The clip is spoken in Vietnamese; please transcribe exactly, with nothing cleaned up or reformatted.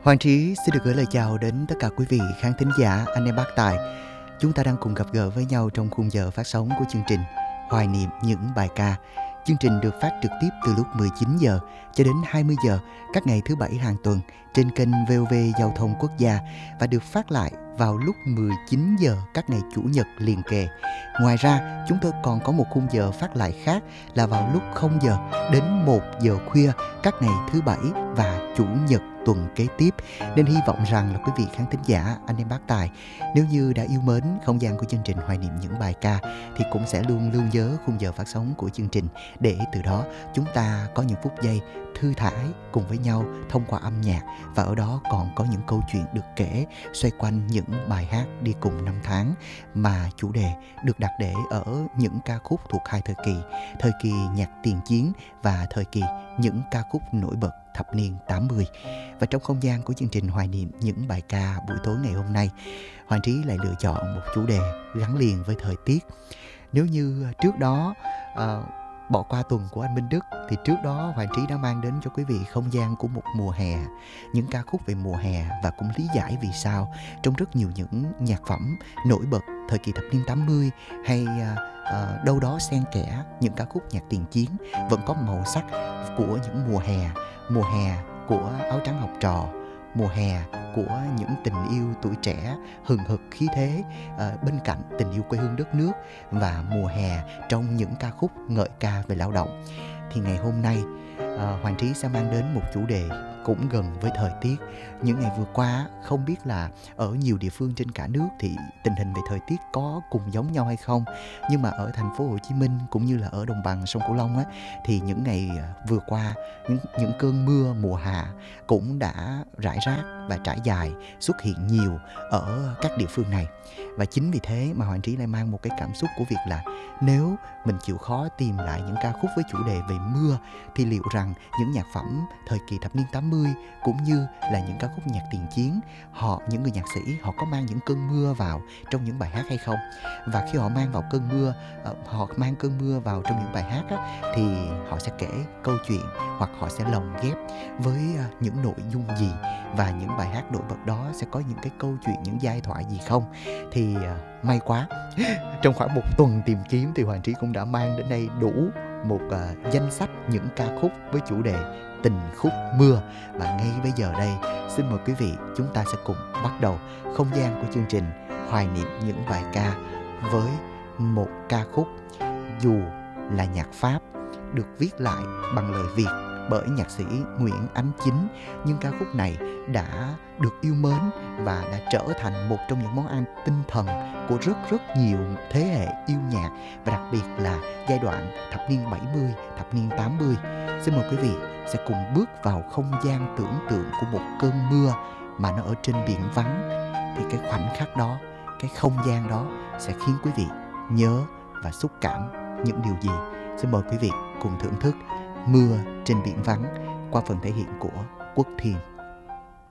Hoàng Trí xin được gửi lời chào đến tất cả quý vị khán thính giả, anh em bác tài. Chúng ta đang cùng gặp gỡ với nhau trong khung giờ phát sóng của chương trình Hoài niệm những bài ca. Chương trình được phát trực tiếp từ lúc mười chín giờ cho đến hai mươi giờ các ngày thứ bảy hàng tuần trên kênh vê o vê Giao thông Quốc gia và được phát lại vào lúc mười chín giờ các ngày Chủ nhật liền kề. Ngoài ra, chúng tôi còn có một khung giờ phát lại khác là vào lúc không giờ đến một giờ khuya các ngày thứ bảy và Chủ nhật tuần kế tiếp. Nên hy vọng rằng là quý vị khán thính giả, anh em bác tài, nếu như đã yêu mến không gian của chương trình Hoài niệm những bài ca thì cũng sẽ luôn lưu nhớ khung giờ phát sóng của chương trình, để từ đó chúng ta có những phút giây thư thải cùng với nhau thông qua âm nhạc, và ở đó còn có những câu chuyện được kể xoay quanh những bài hát đi cùng năm tháng mà chủ đề được đặt để ở những ca khúc thuộc hai thời kỳ, thời kỳ nhạc tiền chiến và thời kỳ những ca khúc nổi bật thập niên tám mươi. Và trong không gian của chương trình Hoài niệm những bài ca buổi tối ngày hôm nay, Hoàng Trí lại lựa chọn một chủ đề gắn liền với thời tiết. Nếu như trước đó uh, bỏ qua tuần của anh Minh Đức thì trước đó Hoàng Trí đã mang đến cho quý vị không gian của một mùa hè, những ca khúc về mùa hè, và cũng lý giải vì sao trong rất nhiều những nhạc phẩm nổi bật thời kỳ thập niên tám mươi hay uh, uh, đâu đó xen kẽ những ca khúc nhạc tiền chiến vẫn có màu sắc của những mùa hè, mùa hè của Áo Trắng Học Trò, mùa hè của những tình yêu tuổi trẻ hừng hực khí thế uh, bên cạnh tình yêu quê hương đất nước, và mùa hè trong những ca khúc ngợi ca về lao động. Thì ngày hôm nay uh, Hoàng Trí sẽ mang đến một chủ đề cũng gần với thời tiết. Những ngày vừa qua không biết là ở nhiều địa phương trên cả nước thì tình hình về thời tiết có cùng giống nhau hay không, nhưng mà ở thành phố Hồ Chí Minh cũng như là ở đồng bằng sông Cửu Long á, thì những ngày vừa qua những, những cơn mưa mùa hạ cũng đã rải rác và trải dài xuất hiện nhiều ở các địa phương này. Và chính vì thế mà Hoàng Trí lại mang một cái cảm xúc của việc là nếu mình chịu khó tìm lại những ca khúc với chủ đề về mưa thì liệu rằng những nhạc phẩm thời kỳ thập niên tám mươi cũng như là những ca khúc nhạc tiền chiến, họ, những người nhạc sĩ, họ có mang những cơn mưa vào trong những bài hát hay không? Và khi họ mang vào cơn mưa, họ mang cơn mưa vào trong những bài hát á, thì họ sẽ kể câu chuyện hoặc họ sẽ lồng ghép với những nội dung gì, và những bài hát nổi bật đó sẽ có những cái câu chuyện, những giai thoại gì không? Thì uh, may quá trong khoảng một tuần tìm kiếm thì Hoàng Trí cũng đã mang đến đây đủ một uh, danh sách những ca khúc với chủ đề tình khúc mưa. Và ngay bây giờ đây, xin mời quý vị chúng ta sẽ cùng bắt đầu không gian của chương trình Hoài niệm những bài ca với một ca khúc dù là nhạc Pháp, được viết lại bằng lời Việt bởi nhạc sĩ Nguyễn Ánh Chính, nhưng ca khúc này đã được yêu mến và đã trở thành một trong những món ăn tinh thần của rất rất nhiều thế hệ yêu nhạc, và đặc biệt là giai đoạn thập niên bảy mươi, thập niên tám mươi. Xin mời quý vị sẽ cùng bước vào không gian tưởng tượng của một cơn mưa mà nó ở trên biển vắng. Thì cái khoảnh khắc đó, cái không gian đó sẽ khiến quý vị nhớ và xúc cảm những điều gì? Xin mời quý vị cùng thưởng thức Mưa trên biển vắng qua phần thể hiện của Quốc Thiên.